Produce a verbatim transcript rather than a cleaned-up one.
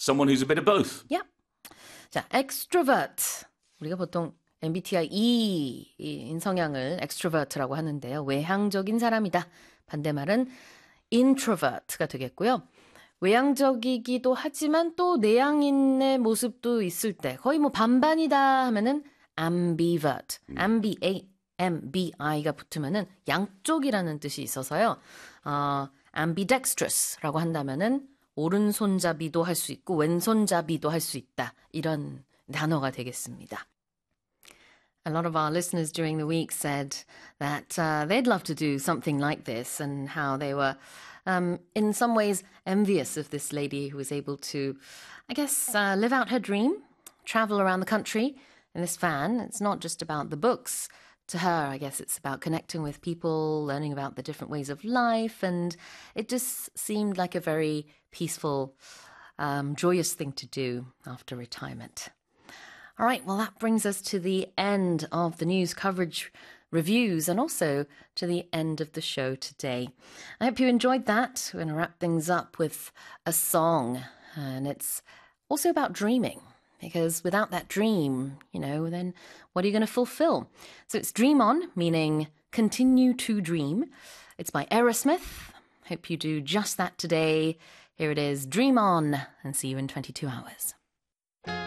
someone who's a bit of both. Yeah. 자, extrovert. 우리가 보통 엠비티아이 E인 성향을 extrovert라고 하는데요. 외향적인 사람이다. 반대말은 introvert가 되겠고요. 외향적이기도 하지만 또 내향인의 모습도 있을 때 거의 뭐 반반이다 하면은 ambivert. ambi, ambi가 붙으면은 양쪽이라는 뜻이 있어서요. 어, ambidextrous라고 한다면은 오른손잡이도 할 수 있고 왼손잡이도 할 수 있다. 이런 단어가 되겠습니다. A lot of our listeners during the week said that uh, they'd love to do something like this and how they were um, in some ways envious of this lady who was able to, I guess, uh, live out her dream, travel around the country in this van. It's not just about the books. To her, I guess it's about connecting with people, learning about the different ways of life, and it just seemed like a very peaceful, um, joyous thing to do after retirement. All right, well, that brings us to the end of the news coverage reviews and also to the end of the show today. I hope you enjoyed that. We're going to wrap things up with a song, and it's also about dreaming. Because without that dream, you know, then what are you going to fulfill? So it's Dream On, meaning continue to dream. It's by Aerosmith. Hope you do just that today. Here it is, Dream On, and see you in twenty-two hours.